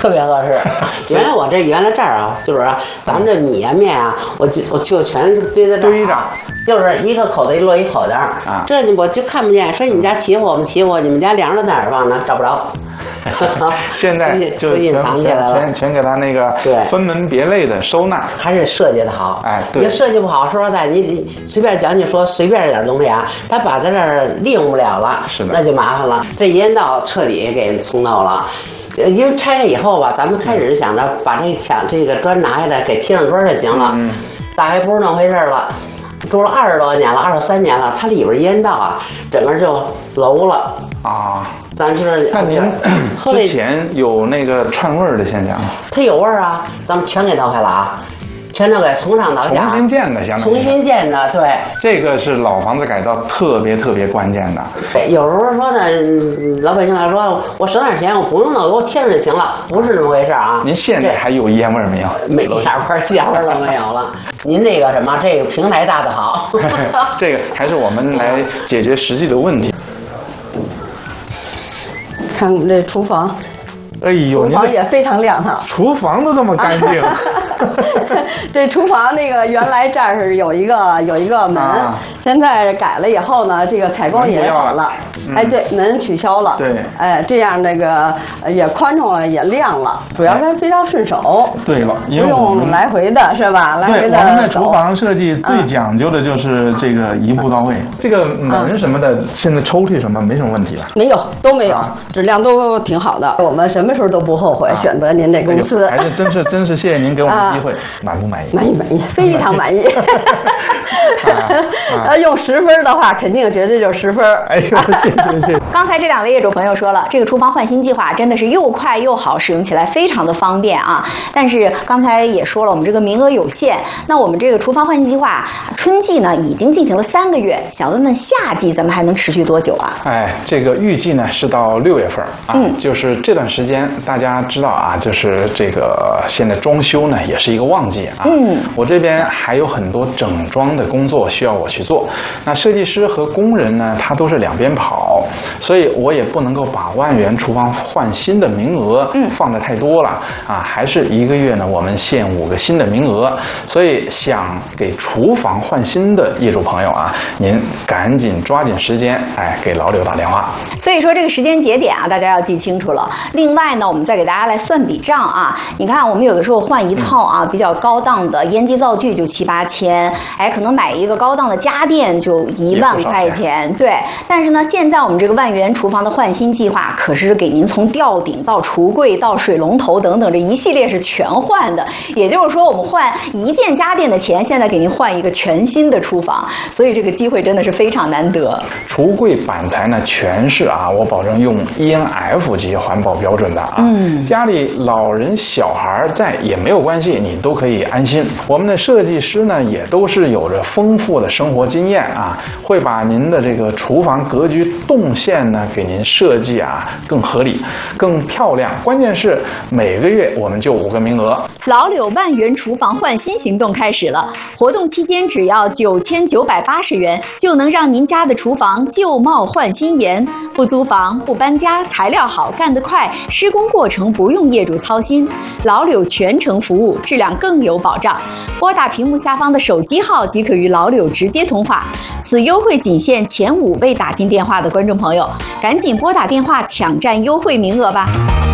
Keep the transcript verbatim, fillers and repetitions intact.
特别合适。原来我这原来这儿啊，就是啊，咱们这米啊面啊，我就我就全堆在这儿，堆着，就是一个口袋一摞一口袋啊。这我就看不见，说你们家齐活我们齐活，你们家粮食在哪儿放呢？找不着。 现在就隐藏起来了， 全全给它那个分门别类的收纳， 还是设计的好。 哎，对， 你设计不好，说实在，你随便讲，你说随便一点东西啊，他把在这儿利用不了了， 是的， 那就麻烦了。这烟道彻底给冲透了。因为拆开以后吧，咱们开始想着把这墙这个砖拿下来给贴上砖就行了，嗯、大概不是那么回事了。住了二十多年了，二十三年了，它里边烟道啊，整个就楼了啊。 咱是那您之前有那个串味儿的现象吗？ 它有味儿啊，咱们全给倒开了啊，全都给从上到下重新建的，相当于重新建的，对。 这个是老房子改造特别特别关键的。 对，有时候说呢，老百姓来说，我省点钱，我不用弄，我贴上就行了，不是那么回事啊。 您现在还有烟味没有？ 没一点味儿，一点味儿都没有了。您这个什么，这个平台搭的好。 这个还是我们来解决实际的问题。 看我们这厨房， 哎呦， 厨房也非常亮堂， 厨房都这么干净。 这厨房那个原来这儿是有一个有一个门，啊、现在改了以后呢，这个采光也好了。嗯、哎，对，门取消了。 对， 哎，这样那个也宽敞了，也亮了，主要是非常顺手。 对了， 不用来回的是吧？来回的。 我们的厨房设计最讲究的就是这个一步到位。嗯、这个门什么的，嗯、现在抽屉什么没什么问题吧？ 没有，都没有，啊、质量都挺好的。我们什么时候都不后悔选择您这公司。 还是真是真是谢谢您给我们机会，满不满意？ 满意满意，非常满意。呃，用十分的话，肯定绝对就十分。 哎呦，谢谢谢谢。 刚才这两位业主朋友说了，这个厨房换新计划真的是又快又好，使用起来非常的方便啊。但是刚才也说了，我们这个名额有限。那我们这个厨房换新计划春季呢已经进行了三个月，想问问夏季咱们还能持续多久啊？ 哎，这个预计呢是到六月份啊，嗯，就是这段时间大家知道啊，就是这个现在装修呢也是一个旺季啊。嗯，我这边还有很多整装的工作需要我去做。那设计师和工人呢，他都是两边跑，所以我也不能够把万元厨房换新的名额放得太多了啊，还是一个月呢我们限五个新的名额。所以想给厨房换新的业主朋友啊，您赶紧抓紧时间，哎，给老柳打电话。 所以说这个时间节点啊，大家要记清楚了。另外呢，我们再给大家来算笔账啊。你看，我们有的时候换一套啊、嗯、比较高档的烟机灶具就七八千，哎，可能买一个高档的家电就一万块钱，对。但是呢，现在我们这个万元厨房的换新计划，可是给您从吊顶到橱柜到水龙头等等这一系列是全换的。也就是说，我们换一件家电的钱，现在给您换一个全新的厨房，所以这个机会真的是非常难得。 橱柜板材呢，全是啊，我保证用 E N F 级环保标准的啊。嗯，家里老人小孩在也没有关系，你都可以安心。我们的设计师呢，也都是有着丰富的生活经验啊，会把您的这个厨房格局动线呢，给您设计啊更合理、更漂亮。关键是每个月我们就五个名额。 老柳万元厨房换新行动开始了，活动期间只要九千九百八十元，就能让您家的厨房旧貌换新颜。不租房不搬家，材料好干得快，施工过程不用业主操心，老柳全程服务，质量更有保障。拨打屏幕下方的手机号即可与老柳直接通话，此优惠仅限前五位打进电话的观众朋友，赶紧拨打电话抢占优惠名额吧。